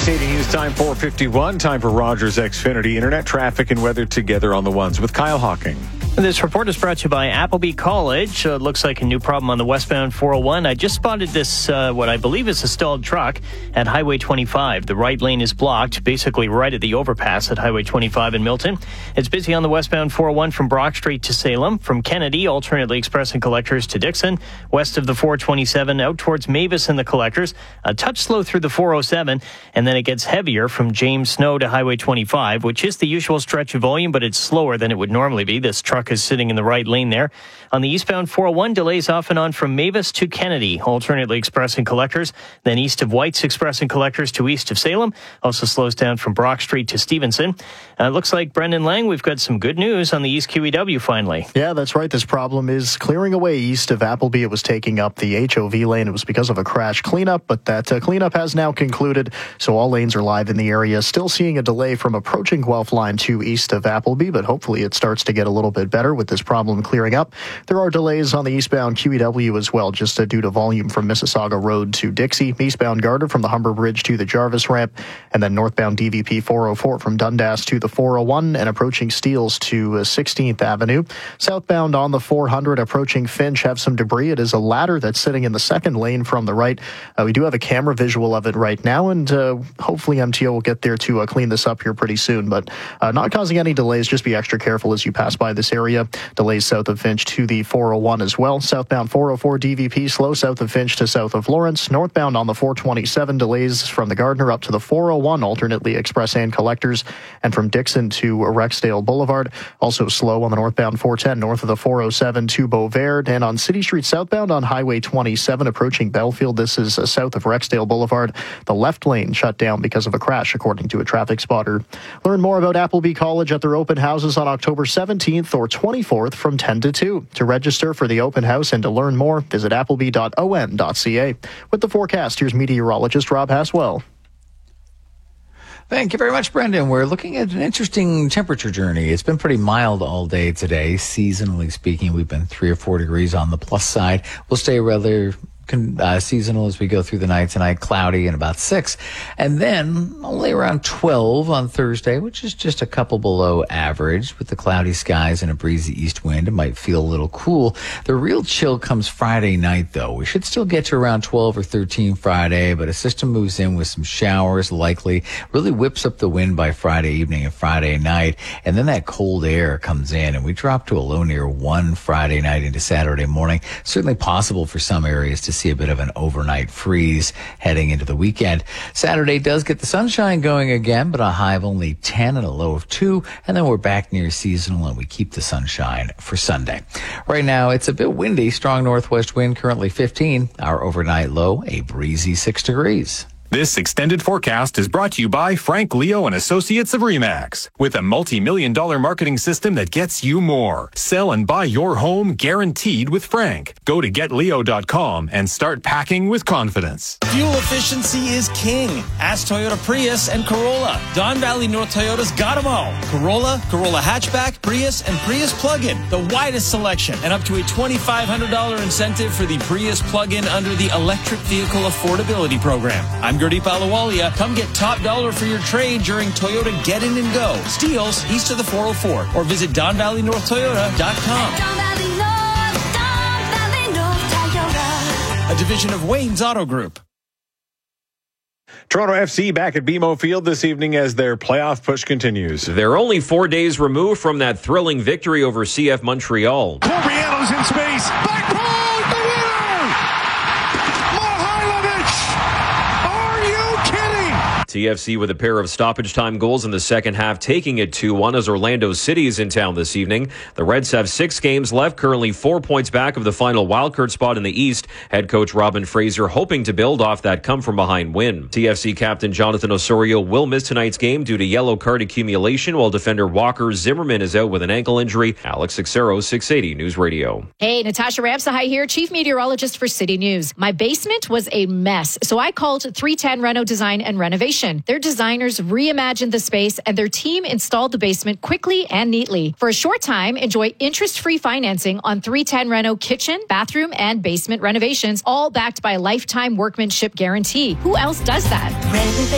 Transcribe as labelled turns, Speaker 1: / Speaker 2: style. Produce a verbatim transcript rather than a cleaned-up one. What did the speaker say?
Speaker 1: eighty News Time four fifty-one. Time for Rogers Xfinity. Internet traffic and weather together on the ones with Kyle Hawking.
Speaker 2: This report is brought to you by Appleby College. Uh, looks like a new problem on the westbound four oh one. I just spotted this, uh, what I believe is a stalled truck at Highway twenty-five. The right lane is blocked, basically right at the overpass at Highway twenty-five in Milton. It's busy on the westbound four oh one from Brock Street to Salem, from Kennedy, alternately express and collectors to Dixon, west of the four twenty-seven out towards Mavis and the collectors, a touch slow through the four oh seven, and then it gets heavier from James Snow to Highway twenty-five, which is the usual stretch of volume, but it's slower than it would normally be. This truck is sitting in the right lane there. On the eastbound four oh one, delays off and on from Mavis to Kennedy, alternately express and collectors, then east of White's express and collectors to east of Salem. Also slows down from Brock Street to Stevenson. Uh, looks like, Brendan Lang, we've got some good news on the East Q E W finally.
Speaker 3: Yeah, that's right. This problem is clearing away east of Appleby. It was taking up the H O V lane. It was because of a crash cleanup, but that uh, cleanup has now concluded, so all lanes are live in the area. Still seeing a delay from approaching Guelph Line to east of Appleby, but hopefully it starts to get a little bit better with this problem clearing up. There are delays on the eastbound Q E W as well, just uh, due to volume from Mississauga Road to Dixie, eastbound Gardner from the Humber Bridge to the Jarvis ramp, and then northbound D V P four oh four from Dundas to the four oh one and approaching Steeles to uh, sixteenth Avenue. Southbound on the four hundred approaching Finch have some debris. It is a ladder that's sitting in the second lane from the right. Uh, we do have a camera visual of it right now, and uh, hopefully M T O will get there to uh, clean this up here pretty soon, but uh, not causing any delays. Just be extra careful as you pass by this area. Delays south of Finch to the four oh one as well. Southbound four oh four D V P slow south of Finch to south of Lawrence. Northbound on the four twenty-seven delays from the Gardner up to the four oh one, alternately express and collectors, and from Dixon to Rexdale Boulevard. Also slow on the northbound four ten north of the four oh seven to Beauvert, and on City Street southbound on Highway twenty-seven approaching Belfield. This is uh, south of Rexdale Boulevard. The left lane shut down because of a crash, according to a traffic spotter. Learn more about Appleby College at their open houses on October seventeenth or twenty-fourth from ten to two. To register for the open house and to learn more, visit appleby dot o n dot c a. With the forecast, here's meteorologist Rob Haswell.
Speaker 4: Thank you very much, Brendan. We're looking at an interesting temperature journey. It's been pretty mild all day today. Seasonally speaking, we've been three or four degrees on the plus side. We'll stay rather Uh, seasonal as we go through the night tonight, cloudy and about six. And then only around twelve on Thursday, which is just a couple below average with the cloudy skies and a breezy east wind. It might feel a little cool. The real chill comes Friday night, though. We should still get to around twelve or thirteen Friday, but a system moves in with some showers likely, really whips up the wind by Friday evening and Friday night. And then that cold air comes in and we drop to a low near one Friday night into Saturday morning. Certainly possible for some areas to see a bit of an overnight freeze heading into the weekend. Saturday does get the sunshine going again, but a high of only ten and a low of two, and then we're back near seasonal and we keep the sunshine for Sunday. Right now it's a bit windy, strong northwest wind, currently fifteen. Our overnight low, a breezy six degrees.
Speaker 5: This extended forecast is brought to you by Frank Leo and Associates of Remax. With a multi-million dollar marketing system that gets you more. Sell and buy your home guaranteed with Frank. Go to get leo dot com and start packing with confidence.
Speaker 6: Fuel efficiency is king. Ask Toyota Prius and Corolla. Don Valley North Toyota's got them all. Corolla, Corolla Hatchback, Prius, and Prius Plug-in. The widest selection and up to a twenty-five hundred dollars incentive for the Prius Plug-in under the Electric Vehicle Affordability Program. I'm Gurdeep Ahluwalia. Come get top dollar for your trade during Toyota Get In and Go. Steeles east of the four oh four or visit don valley north toyota dot com.
Speaker 7: Don Valley North, Don Valley North Toyota.
Speaker 6: A division of Wayne's Auto Group.
Speaker 1: Toronto F C back at B M O Field this evening as their playoff push continues.
Speaker 8: They're only four days removed from that thrilling victory over C F Montreal.
Speaker 9: Corbiello's in space. Back post, the winner! Mihailovic! Are you kidding?
Speaker 8: T F C with a pair of stoppage time goals in the second half, taking it two one as Orlando City is in town this evening. The Reds have six games left, currently four points back of the final wildcard spot in the East. Head coach Robin Fraser hoping to build off that come-from-behind win. T F C captain Jonathan Osorio will miss tonight's game due to yellow card accumulation, while defender Walker Zimmerman is out with an ankle injury. Alex Sixero, six eighty News Radio.
Speaker 10: Hey, Natasha Ramsahai here, chief meteorologist for City News. My basement was a mess, so I called three ten Reno Design and Renovation. Their designers reimagined the space and their team installed the basement quickly and neatly. For a short time, enjoy interest-free financing on three ten Reno kitchen, bathroom, and basement renovations, all backed by a lifetime workmanship guarantee. Who else does that?
Speaker 7: Renovate